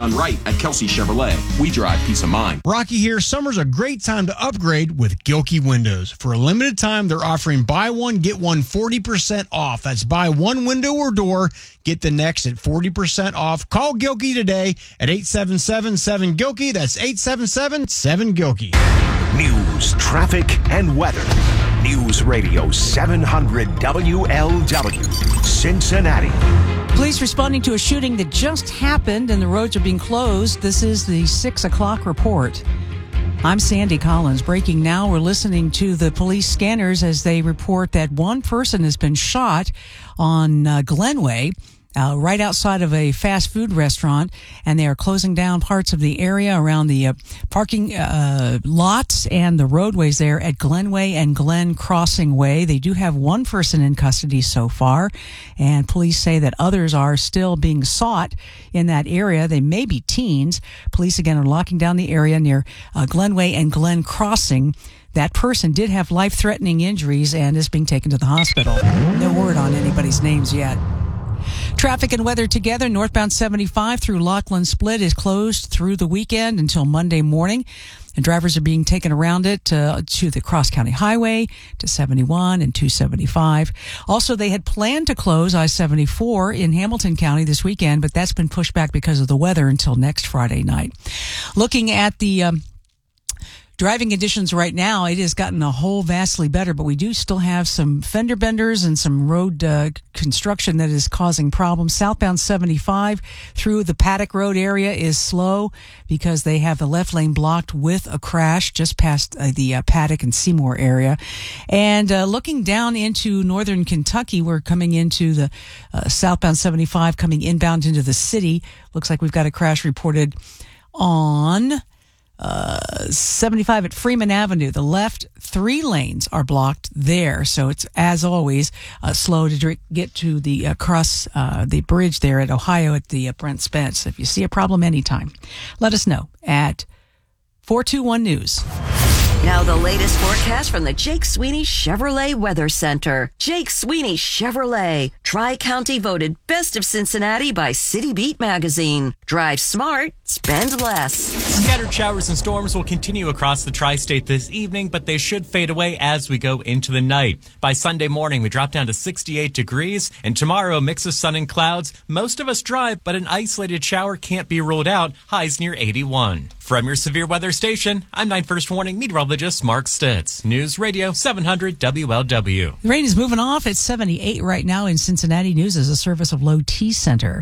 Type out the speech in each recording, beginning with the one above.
done right at Kelsey Chevrolet. We drive peace of mind. Rocky here. Summer's a great time to upgrade with Gilkey Windows. For a limited time, they're offering buy one, get one 40% off. That's buy one window or door, get the next at 40% off. Call Gilkey today at 877-7-GILKEY. That's 877-7-GILKEY. News, traffic, and weather. News Radio 700 WLW, Cincinnati. Police responding to a shooting that just happened and the roads are being closed. This is the 6 o'clock report. I'm Sandy Collins. Breaking now, we're listening to the police scanners as they report that one person has been shot on Glenway, right outside of a fast food restaurant, and they are closing down parts of the area around the parking lots and the roadways there at Glenway and Glen Crossing Way. They do have one person in custody so far, and police say that others are still being sought in that area. They may be teens. Police, again, are locking down the area near Glenway and Glen Crossing. That person did have life-threatening injuries and is being taken to the hospital. No word on anybody's names yet. Traffic and weather together. Northbound 75 through Lachlan Split is closed through the weekend until Monday morning. And drivers are being taken around it to the Cross County Highway, to 71 and 275. Also, they had planned to close I-74 in Hamilton County this weekend, but that's been pushed back because of the weather until next Friday night. Looking at the driving conditions right now, it has gotten a whole vastly better, but we do still have some fender benders and some road construction that is causing problems. Southbound 75 through the Paddock Road area is slow because they have the left lane blocked with a crash just past the Paddock and Seymour area. And looking down into northern Kentucky, we're coming into the southbound 75 coming inbound into the city. Looks like we've got a crash reported on 75 at Freeman Avenue. The left 3 lanes are blocked there, so it's, as always, slow to get to the cross the bridge there at Ohio at the Brent Spence. If you see a problem anytime, let us know at 421 News. Now the latest forecast from the Jake Sweeney Chevrolet Weather Center. Jake Sweeney Chevrolet. Tri-County voted Best of Cincinnati by City Beat magazine. Drive smart, spend less. Scattered showers and storms will continue across the tri-state this evening, but they should fade away as we go into the night. By Sunday morning, we drop down to 68 degrees, and tomorrow, a mix of sun and clouds. Most of us dry, but an isolated shower can't be ruled out. Highs near 81. From your severe weather station, I'm 9 First Warning meteorologist Mark Stitz. News Radio 700 WLW. The rain is moving off. It's 78 right now in Cincinnati. News is a service of Low T Center.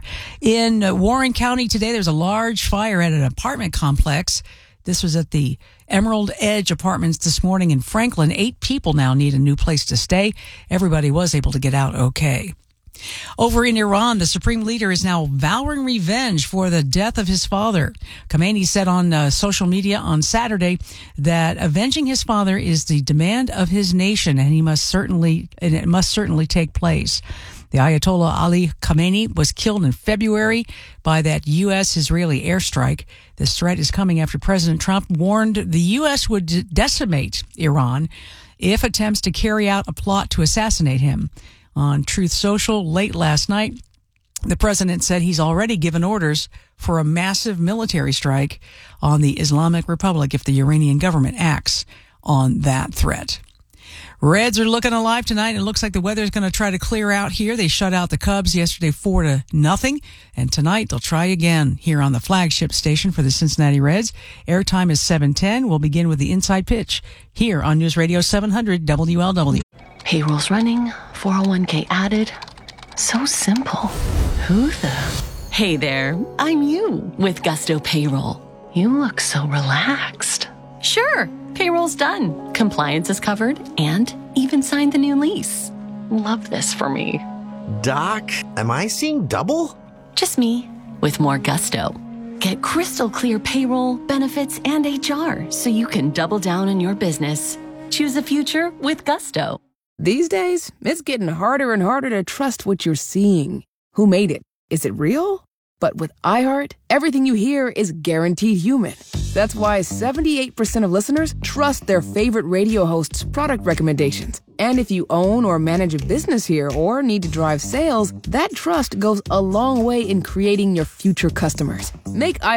In Warren County today, there's a large fire at an apartment complex. This was at the Emerald Edge Apartments this morning in Franklin. 8 people now need a new place to stay. Everybody was able to get out okay. Over in Iran, the supreme leader is now vowing revenge for the death of his father. Khamenei said on social media on Saturday that avenging his father is the demand of his nation, and it must certainly take place. The Ayatollah Ali Khamenei was killed in February by that U.S.-Israeli airstrike. This threat is coming after President Trump warned the U.S. would decimate Iran if attempts to carry out a plot to assassinate him. On Truth Social late last night, the president said he's already given orders for a massive military strike on the Islamic Republic if the Iranian government acts on that threat. Reds are looking alive tonight. It looks like the weather's going to try to clear out here. They shut out the Cubs yesterday 4-0, and tonight they'll try again here on the flagship station for the Cincinnati Reds. Airtime is 7:10. We'll begin with the inside pitch here on News Radio 700 WLW. Payroll's running, 401k added. So simple. Who the? Hey there, I'm you with Gusto Payroll. You look so relaxed. Sure, payroll's done. Compliance is covered and even signed the new lease. Love this for me. Doc, am I seeing double? Just me with more Gusto. Get crystal clear payroll, benefits, and HR so you can double down on your business. Choose the future with Gusto. These days, it's getting harder and harder to trust what you're seeing. Who made it? Is it real? But with iHeart, everything you hear is guaranteed human. That's why 78% of listeners trust their favorite radio hosts' product recommendations. And if you own or manage a business here or need to drive sales, that trust goes a long way in creating your future customers. Make